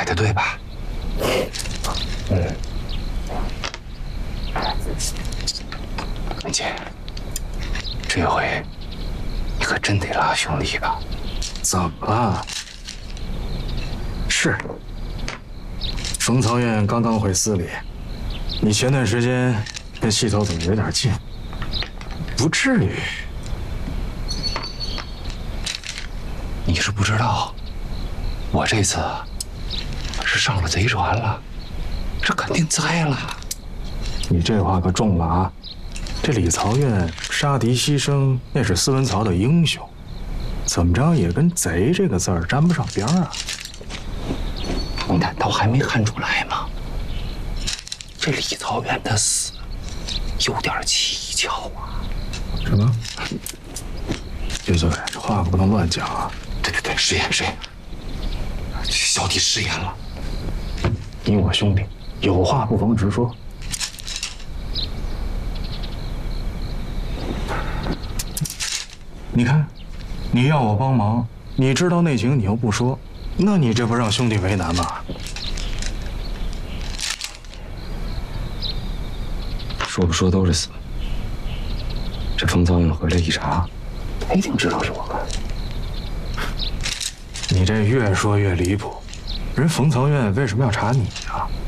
猜的对吧？文姐，这回你可真得拉兄弟了。 怎么了？是，冯曹院刚刚回司里，你前段时间跟细头怎么有点近？不至于。 你是不知道，我这次是上了贼船了，这肯定栽了。 你这话可重了啊！这李曹院杀敌牺牲，那是司文曹的英雄，怎么着也跟贼这个字儿沾不上边儿啊！ 你难道还没看出来吗？这李曹院的死有点蹊跷啊！ 什么？岳岁，这话不能乱讲啊！ 对，食言。小弟食言了。 你我兄弟，有话不妨直说。你看，你要我帮忙，你知道内情，你又不说，那你这不让兄弟为难吗？ 说不说都是死。这冯曹院回来一查，他一定知道是我干的。 你这越说越离谱，人冯曹院为什么要查你啊？